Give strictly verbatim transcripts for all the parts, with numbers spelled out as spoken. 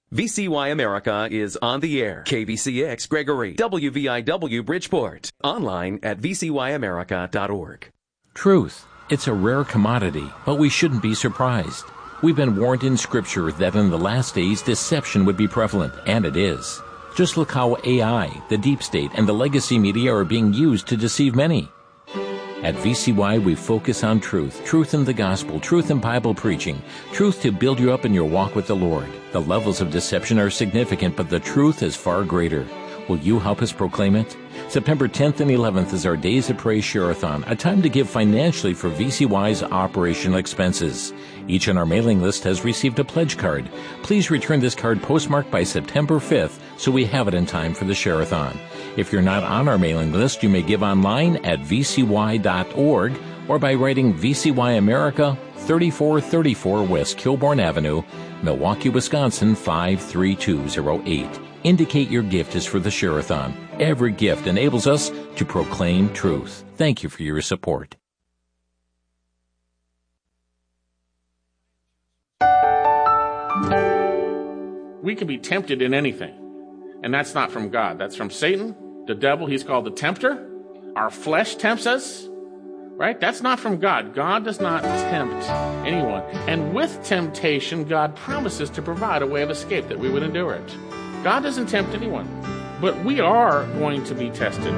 V C Y America is on the air. K V C X Gregory, W V I W Bridgeport. Online at v c y america dot org. Truth. It's a rare commodity, but we shouldn't be surprised. We've been warned in Scripture that in the last days deception would be prevalent, and it is. Just look how A I, the deep state, and the legacy media are being used to deceive many. At V C Y, we focus on truth, truth in the gospel, truth in Bible preaching, truth to build you up in your walk with the Lord. The levels of deception are significant, but the truth is far greater. Will you help us proclaim it? September tenth and eleventh is our Days of Praise Share-a-thon, a time to give financially for V C Y's operational expenses. Each on our mailing list has received a pledge card. Please return this card postmarked by September fifth so we have it in time for the Share-a-thon. If you're not on our mailing list, you may give online at v c y dot org or by writing V C Y America, thirty-four thirty-four West Kilbourne Avenue, Milwaukee, Wisconsin five three two zero eight. Indicate your gift is for the Share-a-thon. Every gift enables us to proclaim truth. Thank you for your support. We can be tempted in anything, and that's not from God. That's from Satan, the devil. He's called the tempter. Our flesh tempts us, right? That's not from God. God does not tempt anyone. And with temptation, God promises to provide a way of escape that we would endure it. God doesn't tempt anyone, but we are going to be tested.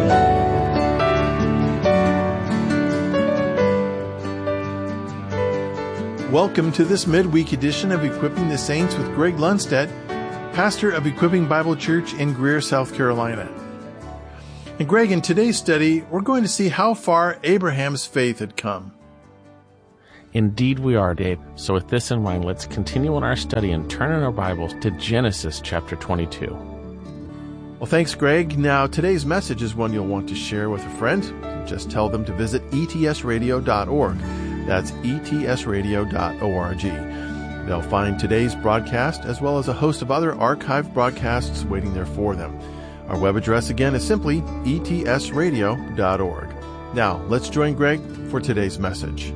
Welcome to this midweek edition of Equipping the Saints with Greg Lundstedt, pastor of Equipping Bible Church in Greer, South Carolina. And Greg, in today's study, we're going to see how far Abraham's faith had come. Indeed we are, Dave. So with this in mind, let's continue in our study and turn in our Bibles to Genesis chapter twenty-two. Well, thanks, Greg. Now, today's message is one you'll want to share with a friend. Just tell them to visit e t s radio dot org. That's e t s radio dot org. They'll find today's broadcast as well as a host of other archived broadcasts waiting there for them. Our web address again is simply e t s radio dot org. Now, let's join Greg for today's message.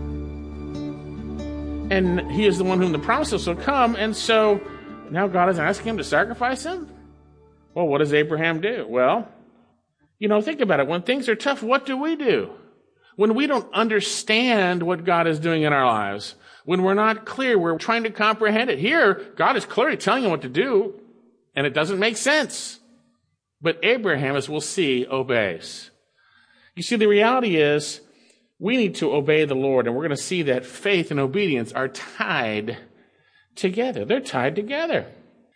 And he is the one whom the promises will come, and so now God is asking him to sacrifice him? Well, what does Abraham do? Well, you know, think about it. When things are tough, what do we do? When we don't understand what God is doing in our lives, when we're not clear, we're trying to comprehend it. Here, God is clearly telling him what to do, and it doesn't make sense. But Abraham, as we'll see, obeys. You see, the reality is, we need to obey the Lord, and we're going to see that faith and obedience are tied together. They're tied together.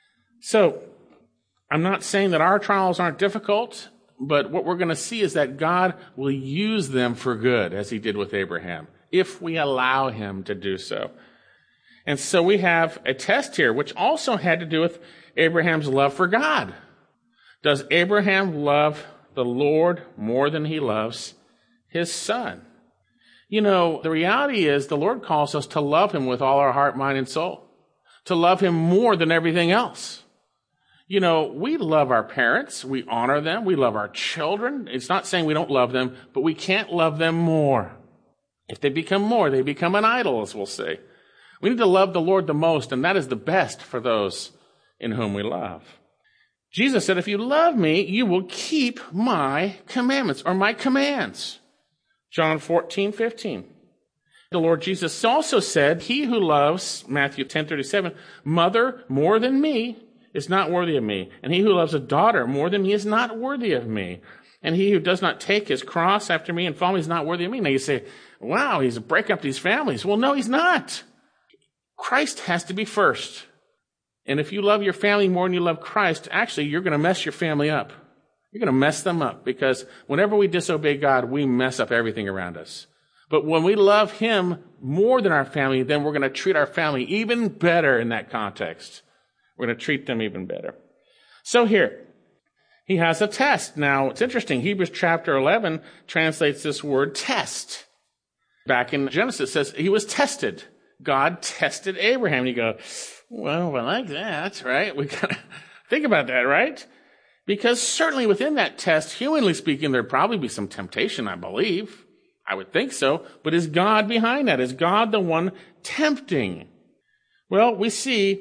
So, I'm not saying that our trials aren't difficult, but what we're going to see is that God will use them for good, as he did with Abraham, if we allow him to do so. And so we have a test here, which also had to do with Abraham's love for God. Does Abraham love the Lord more than he loves his son? You know, the reality is the Lord calls us to love him with all our heart, mind, and soul, to love him more than everything else. You know, we love our parents, we honor them, we love our children. It's not saying we don't love them, but we can't love them more. If they become more, they become an idol, as we'll see. We need to love the Lord the most, and that is the best for those in whom we love. Jesus said, if you love me, you will keep my commandments, or my commands. John fourteen fifteen. The Lord Jesus also said, he who loves, Matthew ten thirty-seven, mother more than me is not worthy of me. And he who loves a daughter more than me is not worthy of me. And he who does not take his cross after me and follow me is not worthy of me. Now you say, wow, he's breaking up these families. Well, no, he's not. Christ has to be first. And if you love your family more than you love Christ, actually, you're going to mess your family up. You're going to mess them up, because whenever we disobey God, we mess up everything around us. But when we love him more than our family, then we're going to treat our family even better in that context. We're going to treat them even better. So here, he has a test. Now, it's interesting. Hebrews chapter eleven translates this word test. Back in Genesis, it says he was tested. God tested Abraham. And you go, well, I like that, right? We got to think about that, right? Because certainly within that test, humanly speaking, there'd probably be some temptation, I believe. I would think so. But is God behind that? Is God the one tempting? Well, we see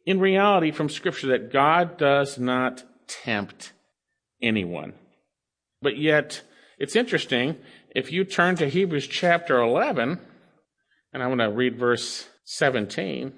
in reality from Scripture that God does not tempt anyone. But yet, it's interesting, if you turn to Hebrews chapter eleven, and I'm going to read verse seventeen,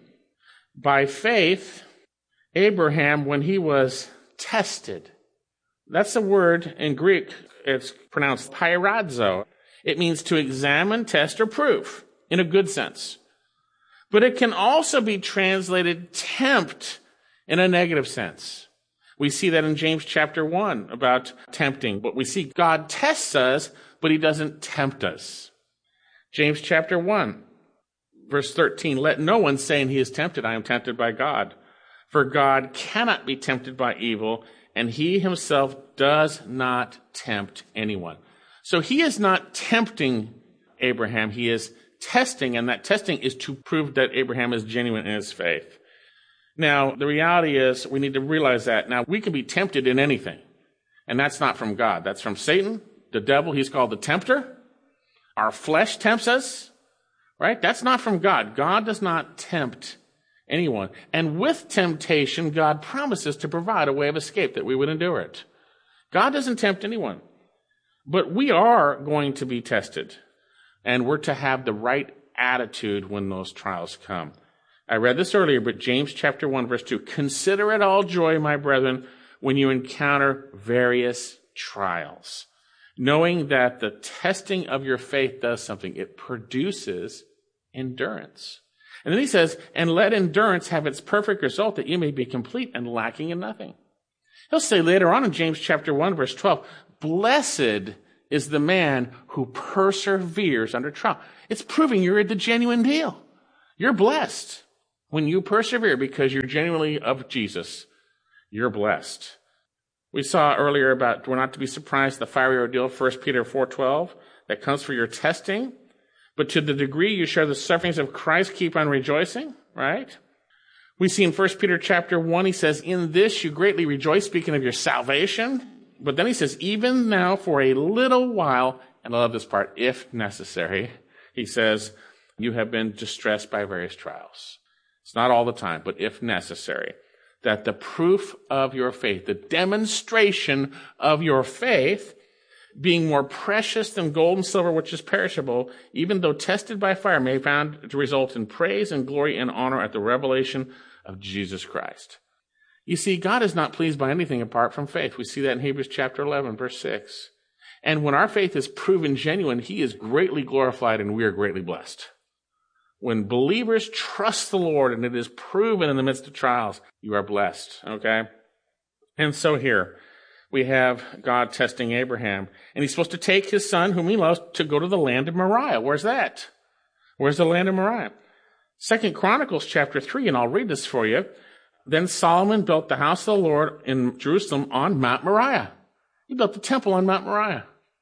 by faith, Abraham, when he was tested, that's a word in Greek, it's pronounced pyradzo. It means to examine, test, or prove, in a good sense. But it can also be translated tempt in a negative sense. We see that in James chapter one about tempting. But we see God tests us, but he doesn't tempt us. James chapter one, verse thirteen, let no one say he is tempted, I am tempted by God. For God cannot be tempted by evil, and he himself does not tempt anyone. So he is not tempting Abraham, he is testing, and that testing is to prove that Abraham is genuine in his faith. Now, the reality is we need to realize that. Now, we can be tempted in anything, and that's not from God. That's from Satan, the devil. He's called the tempter. Our flesh tempts us, right? That's not from God. God does not tempt anyone. And with temptation, God promises to provide a way of escape that we would endure it. God doesn't tempt anyone. But we are going to be tested, and we're to have the right attitude when those trials come. I read this earlier, but James chapter one, verse two, consider it all joy, my brethren, when you encounter various trials, knowing that the testing of your faith does something. It produces endurance. And then he says, and let endurance have its perfect result, that you may be complete and lacking in nothing. He'll say later on in James chapter one, verse twelve, blessed is the man who perseveres under trial. It's proving you're the genuine deal. You're blessed. When you persevere because you're genuinely of Jesus, you're blessed. We saw earlier about we're not to be surprised the fiery ordeal, First Peter four twelve, that comes for your testing. But to the degree you share the sufferings of Christ, keep on rejoicing, right? We see in First Peter chapter one, he says, in this you greatly rejoice, speaking of your salvation. But then he says, even now for a little while, and I love this part, if necessary, he says, you have been distressed by various trials. It's not all the time, but if necessary, that the proof of your faith, the demonstration of your faith, being more precious than gold and silver, which is perishable, even though tested by fire, may be found to result in praise and glory and honor at the revelation of Jesus Christ. You see, God is not pleased by anything apart from faith. We see that in Hebrews chapter eleven, verse six. And when our faith is proven genuine, he is greatly glorified and we are greatly blessed. When believers trust the Lord and it is proven in the midst of trials, you are blessed, okay? And so here we have God testing Abraham. And he's supposed to take his son, whom he loves, to go to the land of Moriah. Where's that? Where's the land of Moriah? Second Chronicles chapter three, and I'll read this for you. Then Solomon built the house of the Lord in Jerusalem on Mount Moriah. He built the temple on Mount Moriah.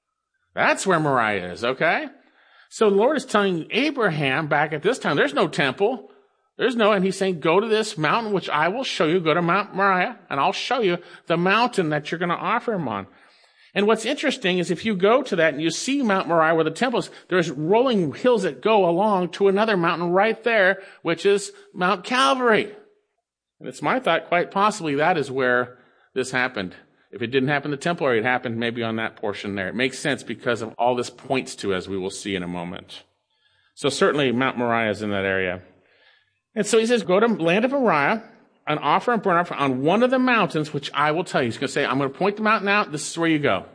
That's where Moriah is, okay? So the Lord is telling Abraham back at this time, there's no temple. There's no, and he's saying, go to this mountain, which I will show you. Go to Mount Moriah, and I'll show you the mountain that you're going to offer him on. And what's interesting is if you go to that and you see Mount Moriah where the temple is, there's rolling hills that go along to another mountain right there, which is Mount Calvary. And it's my thought, quite possibly, that is where this happened. If it didn't happen in the temple area, it happened maybe on that portion there. It makes sense because of all this points to, as we will see in a moment. So certainly Mount Moriah is in that area. And so he says, go to land of Moriah and offer a burnt offering on one of the mountains, which I will tell you. He's going to say, I'm going to point the mountain out. This is where you go.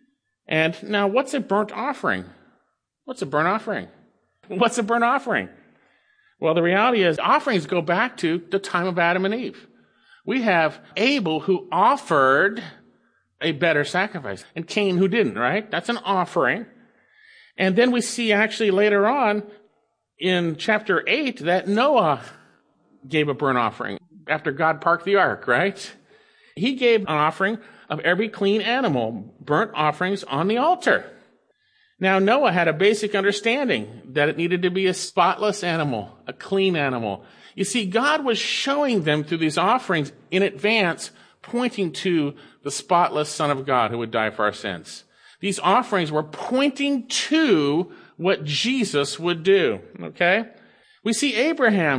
And now what's a burnt offering? What's a burnt offering? What's a burnt offering? Well, the reality is offerings go back to the time of Adam and Eve. We have Abel who offered a better sacrifice, and Cain who didn't, right? That's an offering. And then we see actually later on in chapter eight that Noah gave a burnt offering after God parked the ark, right? He gave an offering of every clean animal, burnt offerings on the altar. Now, Noah had a basic understanding that it needed to be a spotless animal, a clean animal. You see, God was showing them through these offerings in advance, pointing to the spotless Son of God who would die for our sins. These offerings were pointing to what Jesus would do, okay? We see Abraham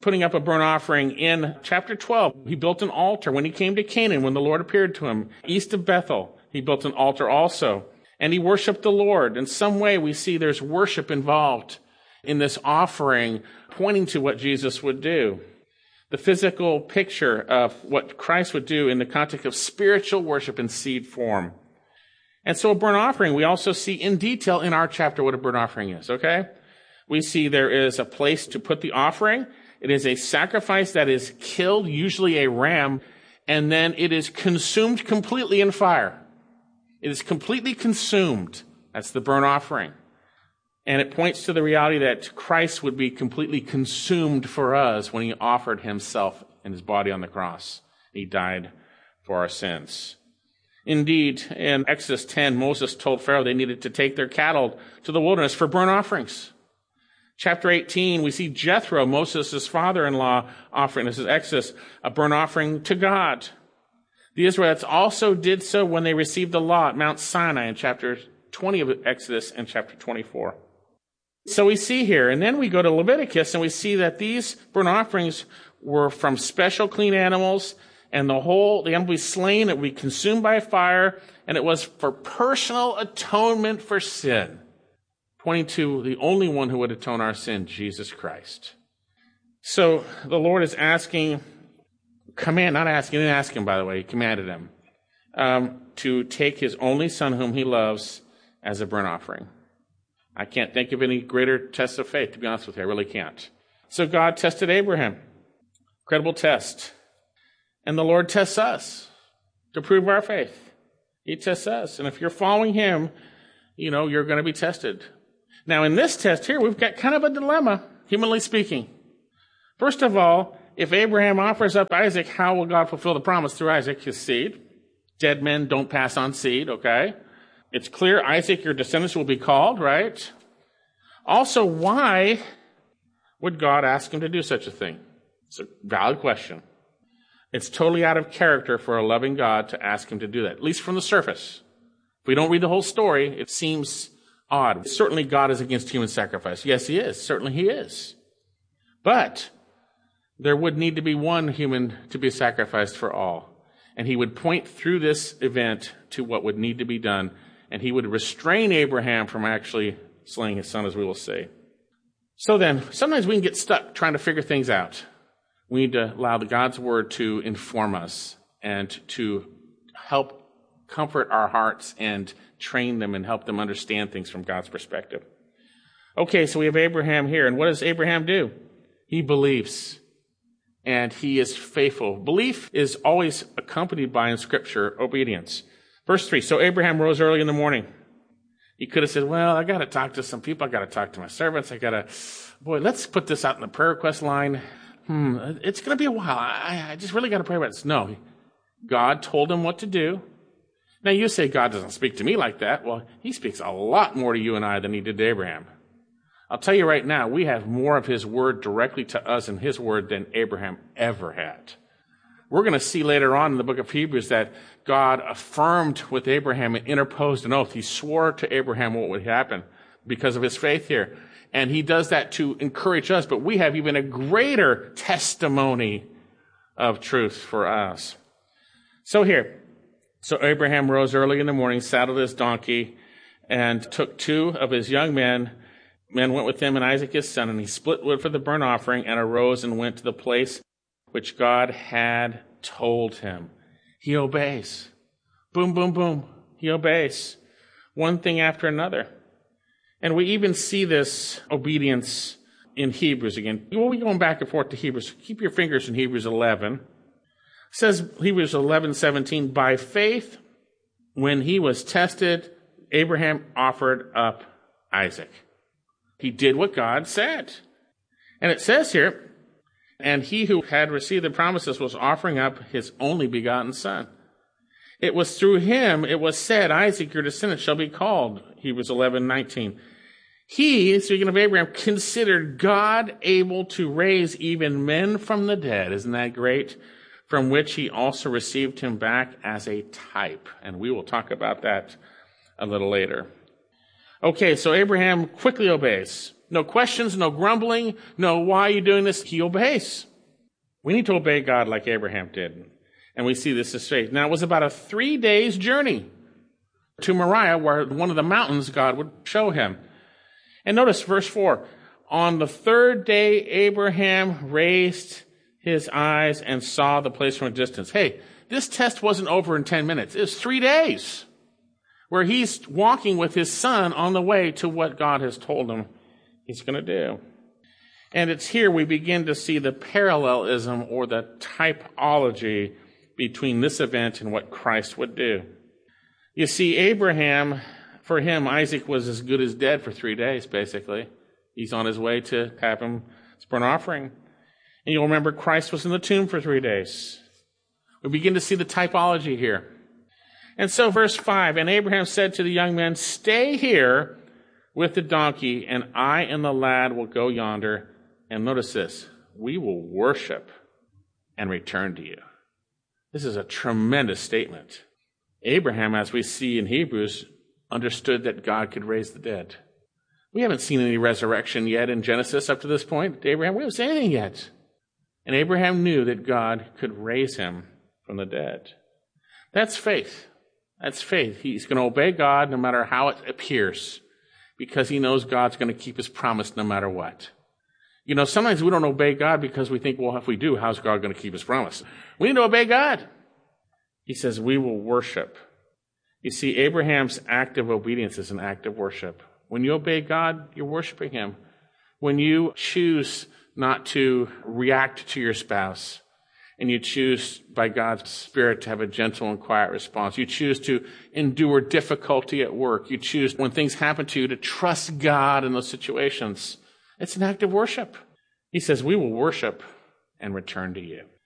putting up a burnt offering in chapter twelve. He built an altar when he came to Canaan, when the Lord appeared to him. East of Bethel, he built an altar also. And he worshiped the Lord. In some way, we see there's worship involved in this offering, pointing to what Jesus would do. The physical picture of what Christ would do in the context of spiritual worship in seed form. And so a burnt offering, we also see in detail in our chapter what a burnt offering is, okay? We see there is a place to put the offering. It is a sacrifice that is killed, usually a ram, and then it is consumed completely in fire. It is completely consumed. That's the burnt offering. And it points to the reality that Christ would be completely consumed for us when he offered himself and his body on the cross. He died for our sins. Indeed, in Exodus ten, Moses told Pharaoh they needed to take their cattle to the wilderness for burnt offerings. Chapter eighteen, we see Jethro, Moses' father-in-law, offering, this is Exodus, a burnt offering to God. The Israelites also did so when they received the law at Mount Sinai in chapter twenty of Exodus and chapter twenty-four. So we see here, and then we go to Leviticus and we see that these burnt offerings were from special clean animals, and the whole, the animal would be slain, it would be consumed by fire, and it was for personal atonement for sin, pointing to the only one who would atone our sin, Jesus Christ. So the Lord is asking, command, not asking, he didn't ask him, by the way, he commanded him, um, to take his only son whom he loves as a burnt offering. I can't think of any greater test of faith, to be honest with you. I really can't. So God tested Abraham. Incredible test. And the Lord tests us to prove our faith. He tests us. And if you're following him, you know, you're going to be tested. Now, in this test here, we've got kind of a dilemma, humanly speaking. First of all, if Abraham offers up Isaac, how will God fulfill the promise through Isaac, his seed? Dead men don't pass on seed, okay? It's clear Isaac, your descendants, will be called, right? Also, why would God ask him to do such a thing? It's a valid question. It's totally out of character for a loving God to ask him to do that, at least from the surface. If we don't read the whole story, it seems odd. Certainly God is against human sacrifice. Yes, he is. Certainly he is. But there would need to be one human to be sacrificed for all. And he would point through this event to what would need to be done. And he would restrain Abraham from actually slaying his son, as we will see. So then, sometimes we can get stuck trying to figure things out. We need to allow the God's word to inform us and to help comfort our hearts and train them and help them understand things from God's perspective. Okay, so we have Abraham here. And what does Abraham do? He believes. And he is faithful. Belief is always accompanied by, in Scripture, obedience. Verse three, so Abraham rose early in the morning. He could have said, well, I got to talk to some people. I got to talk to my servants. I got to, boy, let's put this out in the prayer request line. Hmm, it's going to be a while. I, I just really got to pray about this. No, God told him what to do. Now you say God doesn't speak to me like that. Well, he speaks a lot more to you and I than he did to Abraham. I'll tell you right now, we have more of his word directly to us in his word than Abraham ever had. We're going to see later on in the book of Hebrews that God affirmed with Abraham and interposed an oath. He swore to Abraham what would happen because of his faith here. And he does that to encourage us, but we have even a greater testimony of truth for us. So here, so Abraham rose early in the morning, saddled his donkey, and took two of his young men. Men went with him and Isaac his son, and he split wood for the burnt offering and arose and went to the place which God had told him. He obeys. Boom, boom, boom. He obeys. One thing after another. And we even see this obedience in Hebrews again. We'll be going back and forth to Hebrews. Keep your fingers in Hebrews eleven. It says, Hebrews eleven seventeen, by faith, when he was tested, Abraham offered up Isaac. He did what God said. And it says here, and he who had received the promises was offering up his only begotten son. It was through him, it was said, Isaac, your descendant, shall be called. Hebrews eleven nineteen. He, speaking of Abraham, considered God able to raise even men from the dead. Isn't that great? From which he also received him back as a type. And we will talk about that a little later. Okay, so Abraham quickly obeys. No questions, no grumbling, no why are you doing this? He obeys. We need to obey God like Abraham did. And we see this as faith. Now, it was about a three days journey to Moriah, where one of the mountains God would show him. And notice verse four. On the third day, Abraham raised his eyes and saw the place from a distance. Hey, this test wasn't over in ten minutes. It was three days where he's walking with his son on the way to what God has told him he's going to do. And it's here we begin to see the parallelism or the typology between this event and what Christ would do. You see, Abraham, for him, Isaac was as good as dead for three days, basically. He's on his way to have him as burnt offering. And you'll remember Christ was in the tomb for three days. We begin to see the typology here. And so verse five, and Abraham said to the young men, stay here with the donkey, and I and the lad will go yonder. And notice this, we will worship and return to you. This is a tremendous statement. Abraham, as we see in Hebrews, understood that God could raise the dead. We haven't seen any resurrection yet in Genesis up to this point. Abraham, we haven't seen anything yet. And Abraham knew that God could raise him from the dead. That's faith. That's faith. He's going to obey God no matter how it appears, because he knows God's going to keep his promise no matter what. You know, sometimes we don't obey God because we think, well, if we do, how's God going to keep his promise? We need to obey God. He says, we will worship. You see, Abraham's act of obedience is an act of worship. When you obey God, you're worshiping him. When you choose not to react to your spouse, and you choose by God's Spirit to have a gentle and quiet response, you choose to endure difficulty at work, you choose when things happen to you to trust God in those situations, it's an act of worship. He says, we will worship and return to you.